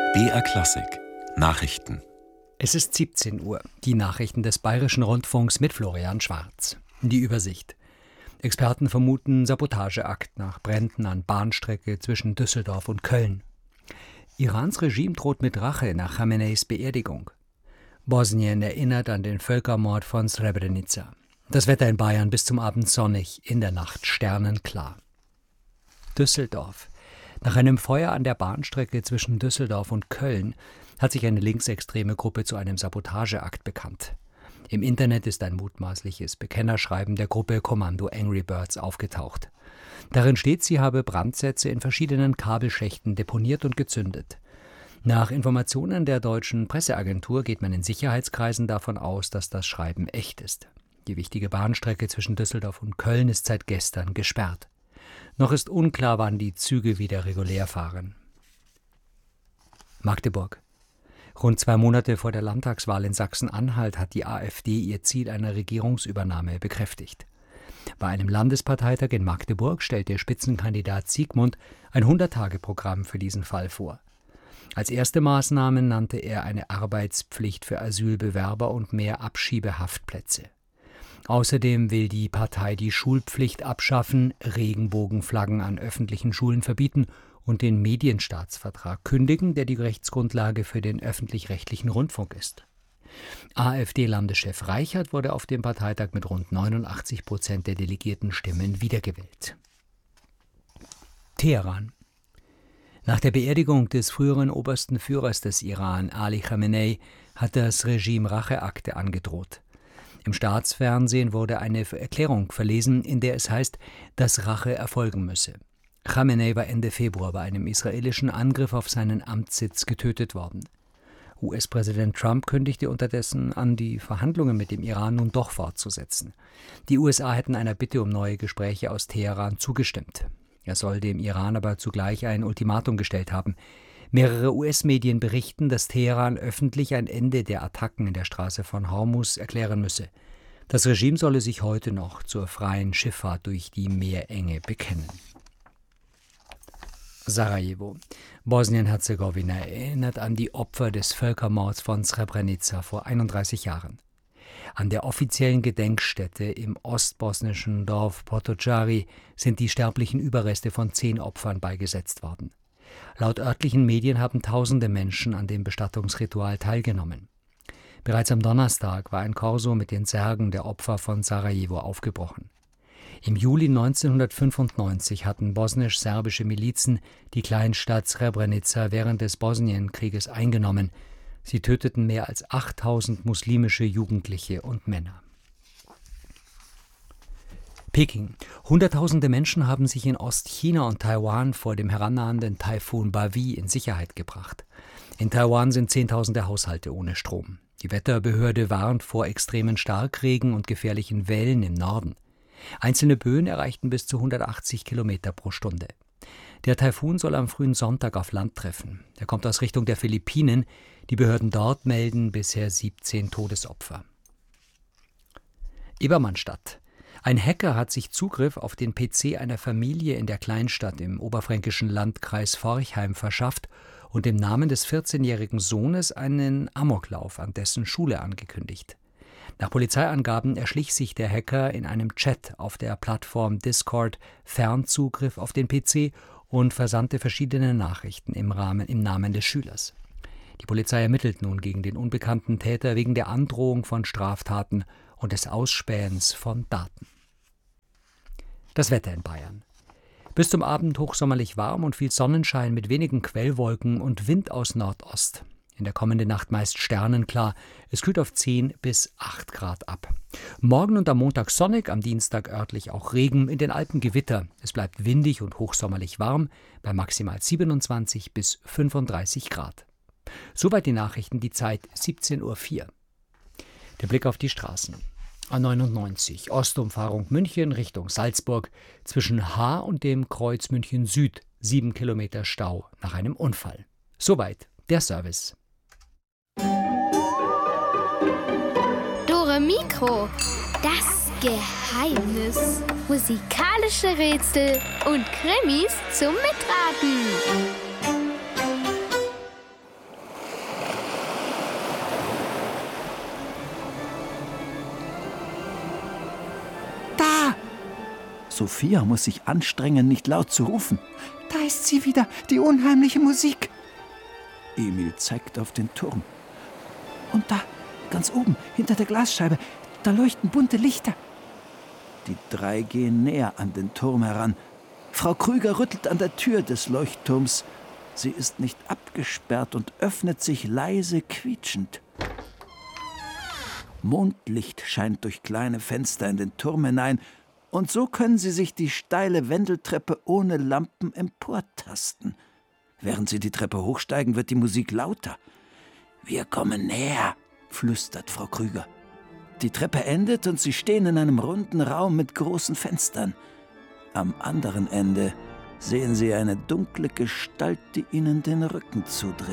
BR Klassik Nachrichten. Es ist 17 Uhr. Die Nachrichten des Bayerischen Rundfunks mit Florian Schwarz. Die Übersicht. Experten vermuten Sabotageakt nach Bränden an Bahnstrecke zwischen Düsseldorf und Köln. Irans Regime droht mit Rache nach Khameneis Beerdigung. Bosnien erinnert an den Völkermord von Srebrenica. Das Wetter in Bayern bis zum Abend sonnig, in der Nacht sternenklar. Düsseldorf. Nach einem Feuer an der Bahnstrecke zwischen Düsseldorf und Köln hat sich eine linksextreme Gruppe zu einem Sabotageakt bekannt. Im Internet ist ein mutmaßliches Bekennerschreiben der Gruppe Kommando Angry Birds aufgetaucht. Darin steht, sie habe Brandsätze in verschiedenen Kabelschächten deponiert und gezündet. Nach Informationen der deutschen Presseagentur geht man in Sicherheitskreisen davon aus, dass das Schreiben echt ist. Die wichtige Bahnstrecke zwischen Düsseldorf und Köln ist seit gestern gesperrt. Noch ist unklar, wann die Züge wieder regulär fahren. Magdeburg. Rund 2 Monate vor der Landtagswahl in Sachsen-Anhalt hat die AfD ihr Ziel einer Regierungsübernahme bekräftigt. Bei einem Landesparteitag in Magdeburg stellte Spitzenkandidat Siegmund ein 100-Tage-Programm für diesen Fall vor. Als erste Maßnahmen nannte er eine Arbeitspflicht für Asylbewerber und mehr Abschiebehaftplätze. Außerdem will die Partei die Schulpflicht abschaffen, Regenbogenflaggen an öffentlichen Schulen verbieten und den Medienstaatsvertrag kündigen, der die Rechtsgrundlage für den öffentlich-rechtlichen Rundfunk ist. AfD-Landeschef Reichert wurde auf dem Parteitag mit rund 89% der delegierten Stimmen wiedergewählt. Teheran. Nach der Beerdigung des früheren obersten Führers des Iran, Ali Khamenei, hat das Regime Racheakte angedroht. Im Staatsfernsehen wurde eine Erklärung verlesen, in der es heißt, dass Rache erfolgen müsse. Khamenei war Ende Februar bei einem israelischen Angriff auf seinen Amtssitz getötet worden. US-Präsident Trump kündigte unterdessen an, die Verhandlungen mit dem Iran nun doch fortzusetzen. Die USA hätten einer Bitte um neue Gespräche aus Teheran zugestimmt. Er soll dem Iran aber zugleich ein Ultimatum gestellt haben. Mehrere US-Medien berichten, dass Teheran öffentlich ein Ende der Attacken in der Straße von Hormuz erklären müsse. Das Regime solle sich heute noch zur freien Schifffahrt durch die Meerenge bekennen. Sarajevo. Bosnien-Herzegowina erinnert an die Opfer des Völkermords von Srebrenica vor 31 Jahren. An der offiziellen Gedenkstätte im ostbosnischen Dorf Potocari sind die sterblichen Überreste von 10 Opfern beigesetzt worden. Laut örtlichen Medien haben tausende Menschen an dem Bestattungsritual teilgenommen. Bereits am Donnerstag war ein Korso mit den Särgen der Opfer von Sarajevo aufgebrochen. Im Juli 1995 hatten bosnisch-serbische Milizen die Kleinstadt Srebrenica während des Bosnienkrieges eingenommen. Sie töteten mehr als 8000 muslimische Jugendliche und Männer. Peking. Hunderttausende Menschen haben sich in Ostchina und Taiwan vor dem herannahenden Taifun Bavi in Sicherheit gebracht. In Taiwan sind Zehntausende Haushalte ohne Strom. Die Wetterbehörde warnt vor extremen Starkregen und gefährlichen Wellen im Norden. Einzelne Böen erreichten bis zu 180 Kilometer pro Stunde. Der Taifun soll am frühen Sonntag auf Land treffen. Er kommt aus Richtung der Philippinen. Die Behörden dort melden bisher 17 Todesopfer. Ebermannstadt. Ein Hacker hat sich Zugriff auf den PC einer Familie in der Kleinstadt im oberfränkischen Landkreis Forchheim verschafft und im Namen des 14-jährigen Sohnes einen Amoklauf an dessen Schule angekündigt. Nach Polizeiangaben erschlich sich der Hacker in einem Chat auf der Plattform Discord Fernzugriff auf den PC und versandte verschiedene Nachrichten im Namen des Schülers. Die Polizei ermittelt nun gegen den unbekannten Täter wegen der Androhung von Straftaten und des Ausspähens von Daten. Das Wetter in Bayern. Bis zum Abend hochsommerlich warm und viel Sonnenschein mit wenigen Quellwolken und Wind aus Nordost. In der kommenden Nacht meist sternenklar. Es kühlt auf 10 bis 8 Grad ab. Morgen und am Montag sonnig, am Dienstag örtlich auch Regen, in den Alpen Gewitter. Es bleibt windig und hochsommerlich warm bei maximal 27 bis 35 Grad. Soweit die Nachrichten, die Zeit 17:04 Uhr. Der Blick auf die Straßen. A99, Ostumfahrung München Richtung Salzburg, zwischen Haar und dem Kreuz München Süd, 7 Kilometer Stau nach einem Unfall. Soweit der Service. Dore Mikro, das Geheimnis. Musikalische Rätsel und Krimis zum Mitraten. Sophia muss sich anstrengen, nicht laut zu rufen. Da ist sie wieder, die unheimliche Musik. Emil zeigt auf den Turm. Und da, ganz oben, hinter der Glasscheibe, da leuchten bunte Lichter. Die drei gehen näher an den Turm heran. Frau Krüger rüttelt an der Tür des Leuchtturms. Sie ist nicht abgesperrt und öffnet sich leise quietschend. Mondlicht scheint durch kleine Fenster in den Turm hinein, und so können sie sich die steile Wendeltreppe ohne Lampen emportasten. Während sie die Treppe hochsteigen, wird die Musik lauter. »Wir kommen näher«, flüstert Frau Krüger. Die Treppe endet und sie stehen in einem runden Raum mit großen Fenstern. Am anderen Ende sehen sie eine dunkle Gestalt, die ihnen den Rücken zudreht.